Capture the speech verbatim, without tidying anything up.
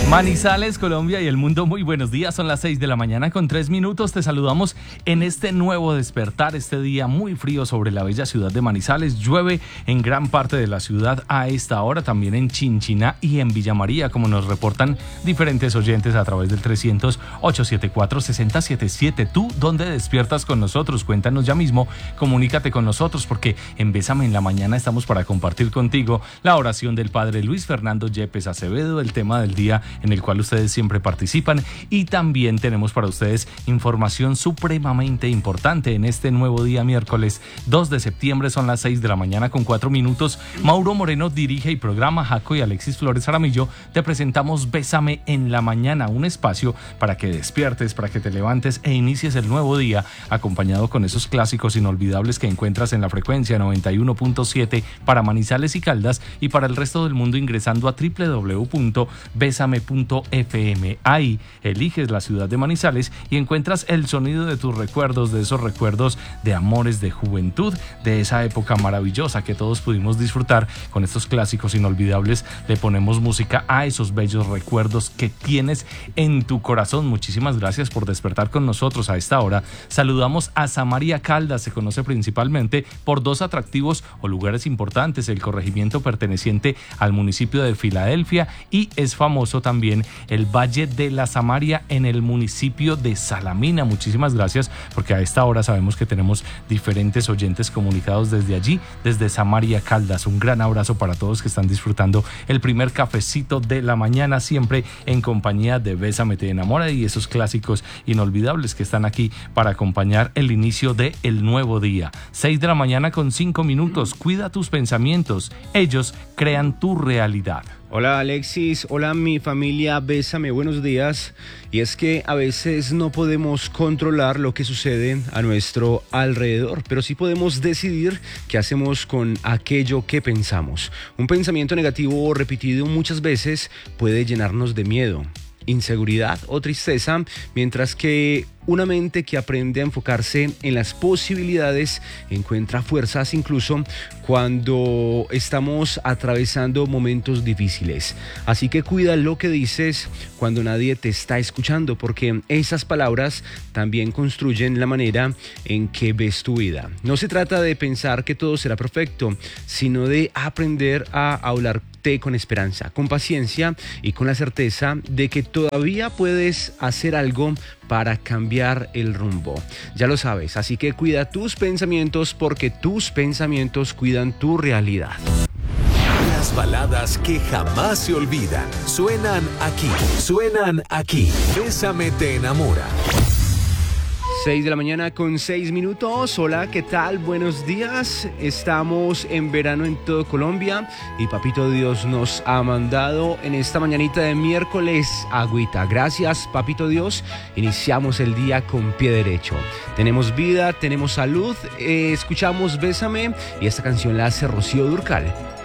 Manizales, Colombia y el mundo, muy buenos días. Son las seis de la mañana con tres minutos. Te saludamos en este nuevo despertar, este día muy frío sobre la bella ciudad de Manizales. Llueve en gran parte de la ciudad a esta hora, también en Chinchiná y en Villa María, como nos reportan diferentes oyentes a través del trescientos, ochocientos setenta y cuatro, sesenta setenta y siete. ¿Tú dónde despiertas con nosotros? Cuéntanos ya mismo, comunícate con nosotros, porque en Bésame en la Mañana estamos para compartir contigo la oración del Padre Luis Fernando Yepes Acevedo, el tema del día en el cual ustedes siempre participan, y también tenemos para ustedes información supremamente importante en este nuevo día, miércoles dos de septiembre. Son las seis de la mañana con cuatro minutos. Mauro Moreno dirige y programa. Jaco y Alexis Flores Aramillo te presentamos Bésame en la Mañana, un espacio para que despiertes, para que te levantes e inicies el nuevo día acompañado con esos clásicos inolvidables que encuentras en la frecuencia noventa y uno punto siete para Manizales y Caldas, y para el resto del mundo ingresando a doble u doble u doble u punto besame punto efe eme. Ahí eliges la ciudad de Manizales y encuentras el sonido de tus recuerdos, de esos recuerdos de amores, de juventud, de esa época maravillosa que todos pudimos disfrutar. Con estos clásicos inolvidables le ponemos música a esos bellos recuerdos que tienes en tu corazón. Muchísimas gracias por despertar con nosotros a esta hora. Saludamos a Samaria Caldas. Se conoce principalmente por dos atractivos o lugares importantes: el corregimiento perteneciente al municipio de Filadelfia, y es famoso también el Valle de la Samaria en el municipio de Salamina. Muchísimas gracias, porque a esta hora sabemos que tenemos diferentes oyentes comunicados desde allí, desde Samaria Caldas. Un gran abrazo para todos que están disfrutando el primer cafecito de la mañana, siempre en compañía de Bésame te enamora y esos clásicos inolvidables que están aquí para acompañar el inicio de el nuevo día. seis de la mañana con cinco minutos. Cuida tus pensamientos, ellos crean tu realidad. Hola Alexis, hola mi familia Bésame, buenos días. Y es que a veces no podemos controlar lo que sucede a nuestro alrededor, pero sí podemos decidir qué hacemos con aquello que pensamos. Un pensamiento negativo repetido muchas veces puede llenarnos de miedo, inseguridad o tristeza, mientras que una mente que aprende a enfocarse en las posibilidades encuentra fuerzas incluso cuando estamos atravesando momentos difíciles. Así que cuida lo que dices cuando nadie te está escuchando, porque esas palabras también construyen la manera en que ves tu vida. No se trata de pensar que todo será perfecto, sino de aprender a hablarte con esperanza, con paciencia y con la certeza de que todavía puedes hacer algo para cambiar el rumbo. Ya lo sabes, así que cuida tus pensamientos, porque tus pensamientos cuidan tu realidad. Las baladas que jamás se olvidan suenan aquí, suenan aquí. Bésame te enamora. seis de la mañana con seis minutos. Hola, ¿qué tal? Buenos días. Estamos en verano en todo Colombia y Papito Dios nos ha mandado en esta mañanita de miércoles agüita. Gracias, Papito Dios. Iniciamos el día con pie derecho. Tenemos vida, tenemos salud. Eh, escuchamos Bésame y esta canción la hace Rocío Dúrcal.